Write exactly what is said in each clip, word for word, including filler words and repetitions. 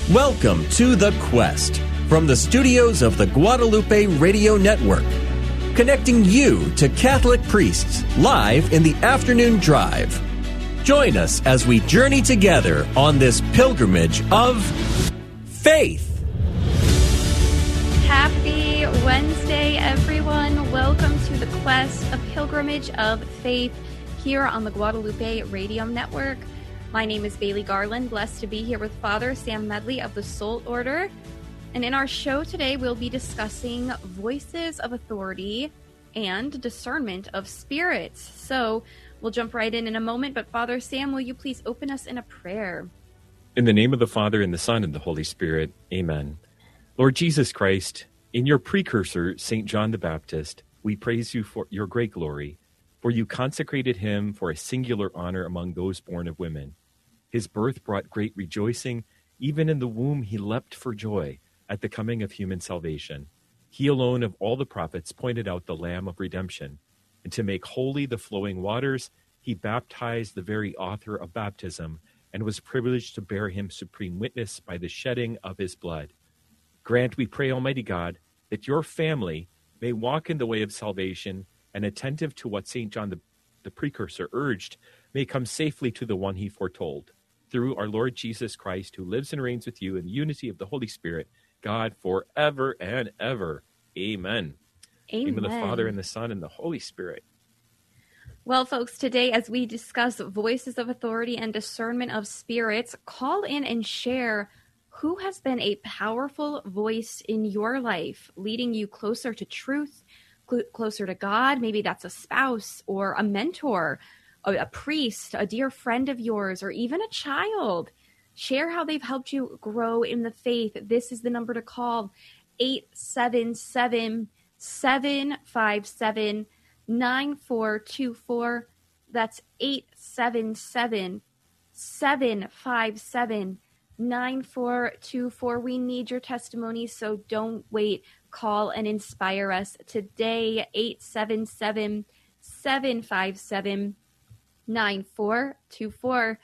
Welcome to The Quest from the studios of the Guadalupe Radio Network, connecting you to Catholic priests live in the afternoon drive. Join us as we journey together on this pilgrimage of faith. Happy Wednesday, everyone. Welcome to The Quest, a pilgrimage of faith here on the Guadalupe Radio Network. My name is Bailey Garland, blessed to be here with Father Sam Medley of the Soul Order. And in our show today, we'll be discussing voices of authority and discernment of spirits. So we'll jump right in in a moment. But Father Sam, will you please open us in a prayer? In the name of the Father, and the Son, and the Holy Spirit. Amen. Lord Jesus Christ, in your precursor, Saint John the Baptist, we praise you for your great glory, for you consecrated him for a singular honor among those born of women. His birth brought great rejoicing. Even in the womb he leapt for joy at the coming of human salvation. He alone of all the prophets pointed out the Lamb of redemption. And to make holy the flowing waters, he baptized the very author of baptism, and was privileged to bear him supreme witness by the shedding of his blood. Grant, we pray, Almighty God, that your family may walk in the way of salvation, and attentive to what Saint John the, the Precursor urged, may come safely to the one he foretold. Through our Lord Jesus Christ, who lives and reigns with you in the unity of the Holy Spirit, God, forever and ever. Amen. Amen. In the name of the Father, and the Son, and the Holy Spirit. Well, folks, today as we discuss voices of authority and discernment of spirits, call in and share who has been a powerful voice in your life, leading you closer to truth, cl- closer to God. Maybe that's a spouse or a mentor, a, a priest, a dear friend of yours, or even a child. Share how they've helped you grow in the faith. This is the number to call, eight seven seven, seven five seven, nine four two four. That's eight seven seven, seven five seven, nine four two four. We need your testimony, so don't wait. Call and inspire us today, eight seven seven, seven five seven, nine four two four.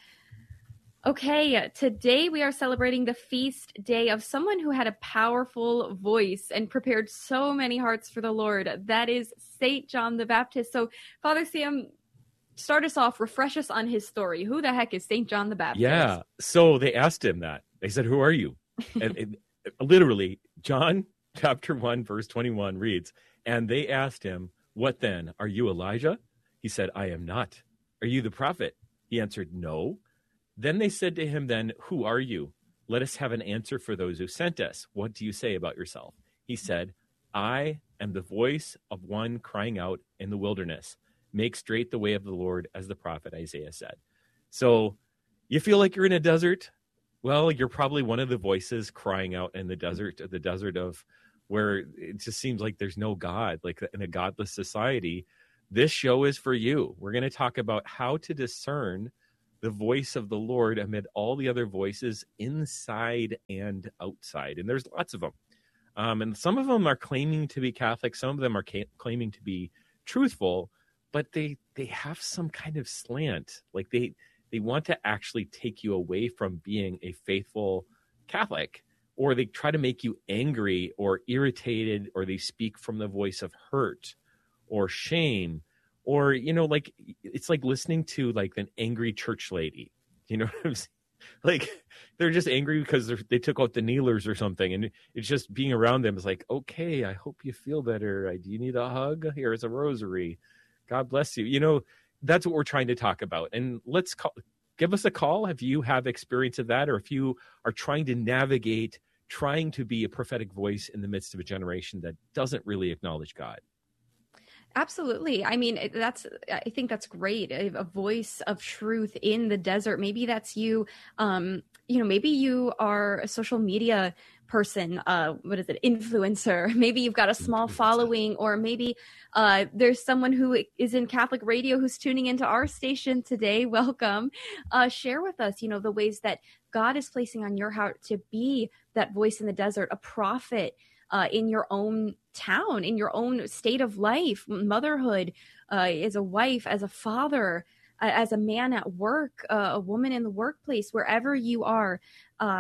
Okay, today we are celebrating the feast day of someone who had a powerful voice and prepared so many hearts for the Lord. That is Saint John the Baptist. So, Father Sam, start us off, refresh us on his story. Who the heck is Saint John the Baptist? Yeah, so they asked him that. They said, who are you? And it, literally, John chapter one, verse twenty-one reads, and they asked him, what then? Are you Elijah? He said, I am not. Are you the prophet? He answered, no. Then they said to him then, who are you? Let us have an answer for those who sent us. What do you say about yourself? He said, I am the voice of one crying out in the wilderness. Make straight the way of the Lord, as the prophet Isaiah said. So you feel like you're in a desert? Well, you're probably one of the voices crying out in the desert, the desert of where it just seems like there's no God, like in a godless society. This show is for you. We're going to talk about how to discern the voice of the Lord amid all the other voices inside and outside. And there's lots of them. Um, and some of them are claiming to be Catholic. Some of them are ca- claiming to be truthful, but they, they have some kind of slant. Like they, they want to actually take you away from being a faithful Catholic, or they try to make you angry or irritated, or they speak from the voice of hurt or shame. Or, you know, like, it's like listening to like an angry church lady, you know what I'm saying? Like, they're just angry because they took out the kneelers or something. And it's just being around them is like, okay, I hope you feel better. Do you need a hug? Here's a rosary. God bless you. You know, that's what we're trying to talk about. And let's call, give us a call if you have experience of that, or if you are trying to navigate, trying to be a prophetic voice in the midst of a generation that doesn't really acknowledge God. Absolutely. I mean, that's, I think that's great. A, a voice of truth in the desert. Maybe that's you. Um, you know, maybe you are a social media person. Uh, what is it? Influencer. Maybe you've got a small following, or maybe uh, there's someone who is in Catholic radio who's tuning into our station today. Welcome. Uh, share with us, you know, the ways that God is placing on your heart to be that voice in the desert, a prophet, Uh, in your own town, in your own state of life, motherhood, uh, as a wife, as a father, uh, as a man at work, uh, a woman in the workplace, wherever you are. Uh,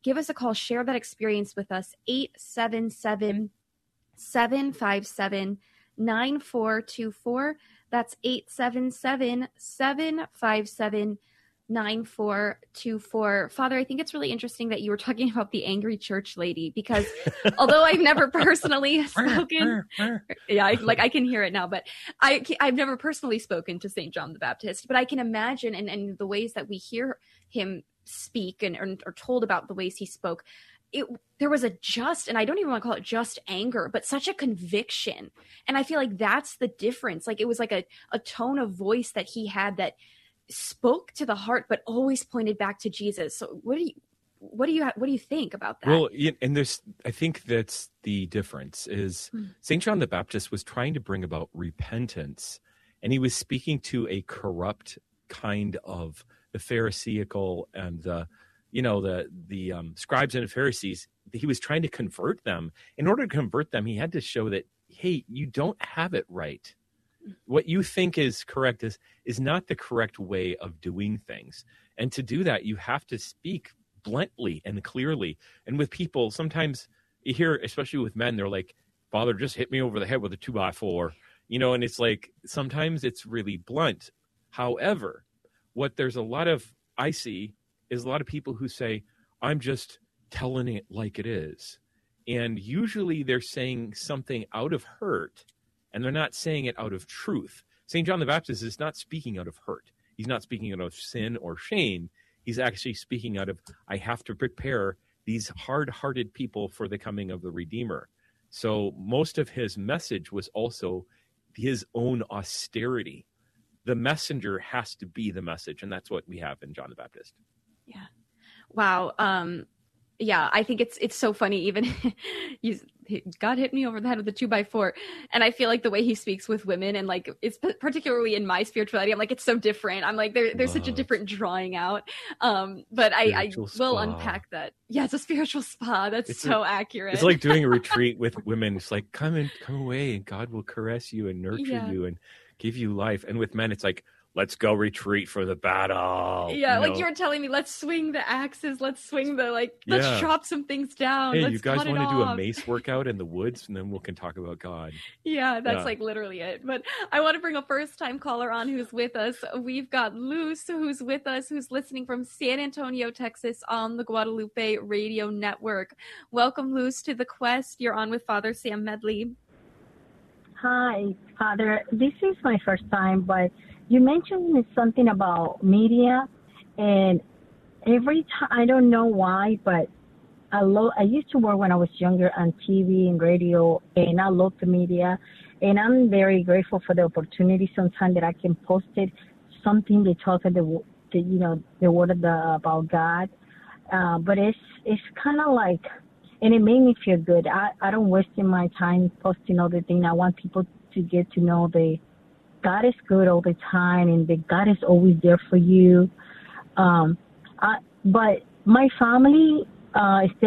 give us a call. Share that experience with us. eight seven seven, seven five seven, nine four two four. That's eight seven seven, seven five seven, nine four two four. Father, I think it's really interesting that you were talking about the angry church lady, because although I've never personally spoken, yeah, I, like I can hear it now, but I, I've never personally spoken to Saint John the Baptist, but I can imagine, and, and the ways that we hear him speak and or, or told about the ways he spoke, it, there was a just, and I don't even want to call it just anger, but such a conviction. And I feel like that's the difference. Like it was like a, a tone of voice that he had that spoke to the heart, but always pointed back to Jesus. So what do you, what do you, what do you think about that? Well, and there's, I think that's the difference is mm. Saint John the Baptist was trying to bring about repentance, and he was speaking to a corrupt kind of the Pharisaical and the, you know, the, the um, scribes and Pharisees. He was trying to convert them. In order to convert them, he had to show that, hey, you don't have it right. What you think is correct is is not the correct way of doing things. And to do that, you have to speak bluntly and clearly. And with people, sometimes you hear, especially with men, they're like, Father, just hit me over the head with a two by four. You know, and it's like, sometimes it's really blunt. However, what there's a lot of, I see, is a lot of people who say, I'm just telling it like it is. And usually they're saying something out of hurt, and they're not saying it out of truth. Saint John the Baptist is not speaking out of hurt. He's not speaking out of sin or shame. He's actually speaking out of, I have to prepare these hard-hearted people for the coming of the Redeemer. So most of his message was also his own austerity. The messenger has to be the message, and that's what we have in John the Baptist. Yeah. Wow. Um, yeah, I think it's it's so funny. Even he's, he, God hit me over the head with a two by four, and I feel like the way he speaks with women, and like it's particularly in my spirituality, I'm like, it's so different. I'm like, there, there's Love. such a different drawing out. Um, but I, I will unpack that. Yeah, it's a spiritual spa. That's it's so a, accurate. It's like doing a retreat with women. It's like, come and come away, and God will caress you and nurture yeah. you and give you life. And with men, it's like, let's go retreat for the battle. Yeah, you like know? you were telling me, let's swing the axes, let's swing the, like, let's yeah. chop some things down. Hey, let's you guys want to do a mace workout in the woods, and then we can talk about God. Yeah, that's yeah. like literally it. But I want to bring a first-time caller on who's with us. We've got Luz, who's with us, who's listening from San Antonio, Texas, on the Guadalupe Radio Network. Welcome, Luz, to The Quest. You're on with Father Sam Medley. Hi, Father. This is my first time, but you mentioned something about media, and every time, I don't know why, but I, lo- I used to work when I was younger on T V and radio, and I love the media, and I'm very grateful for the opportunity sometimes that I can post it, something they talk of the, the you know, the word of the, about God, uh, but it's it's kind of like, and it made me feel good. I, I don't waste my time posting other things. I want people to get to know the God is good all the time, and that God is always there for you. Um, I, but my family uh, is